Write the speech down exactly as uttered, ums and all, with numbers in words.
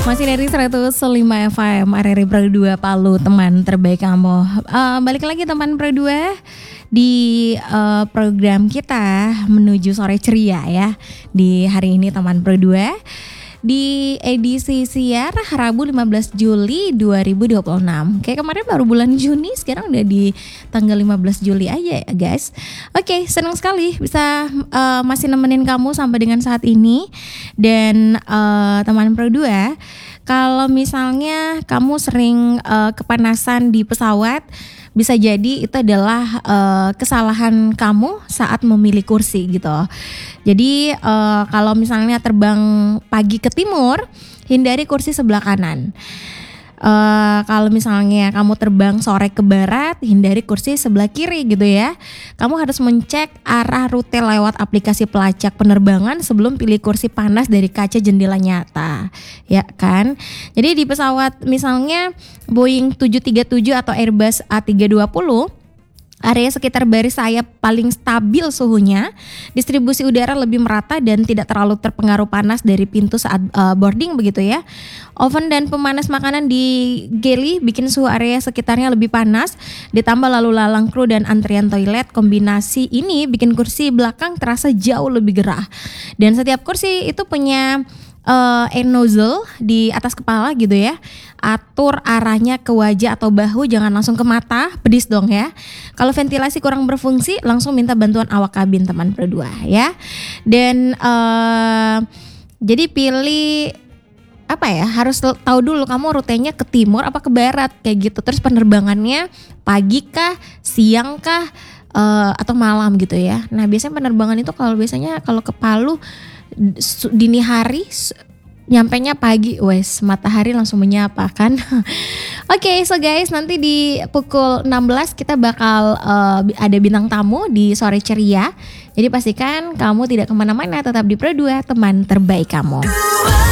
Masih dari seratus lima F M R R I Pro dua Palu, teman terbaik kamu. Uh, balik lagi teman Pro dua di uh, program kita menuju sore ceria ya. Di hari ini teman Pro dua di edisi siar Rabu lima belas Juli dua ribu dua puluh enam. Kayak kemarin baru bulan Juni, sekarang udah di tanggal lima belas Juli aja ya guys. Oke, senang sekali bisa uh, masih nemenin kamu sampai dengan saat ini. Dan uh, teman Pro dua, kalau misalnya kamu sering uh, kepanasan di pesawat, bisa jadi itu adalah uh, kesalahan kamu saat memilih kursi gitu. Jadi uh, kalau misalnya terbang pagi ke timur, hindari kursi sebelah kanan. Uh, kalau misalnya kamu terbang sore ke barat, hindari kursi sebelah kiri gitu ya. Kamu harus mencek arah rute lewat aplikasi pelacak penerbangan sebelum pilih kursi panas dari kaca jendela nyata, ya kan? Jadi di pesawat misalnya Boeing tujuh tiga tujuh atau Airbus A tiga dua nol, area sekitar baris sayap paling stabil suhunya, distribusi udara lebih merata dan tidak terlalu terpengaruh panas dari pintu saat uh, boarding begitu ya. Oven dan pemanas makanan di galley bikin suhu area sekitarnya lebih panas, ditambah lalu lalang kru dan antrian toilet. Kombinasi ini bikin kursi belakang terasa jauh lebih gerah. Dan setiap kursi itu punya uh, air nozzle di atas kepala gitu ya. Atur arahnya ke wajah atau bahu, jangan langsung ke mata, pedis dong ya. Kalau ventilasi kurang berfungsi, langsung minta bantuan awak kabin teman Pro dua ya. Dan uh, jadi pilih apa ya, harus tahu dulu kamu rutenya ke timur apa ke barat kayak gitu. Terus penerbangannya pagi kah, siang kah, uh, atau malam gitu ya. Nah biasanya penerbangan itu kalau biasanya kalau ke Palu dini hari, nyampenya pagi, wes matahari langsung menyapa kan. Oke, okay, so guys, nanti di pukul enam belas kita bakal uh, ada bintang tamu di sore ceria. Jadi pastikan kamu tidak kemana-mana, tetap di Pro dua, teman terbaik kamu.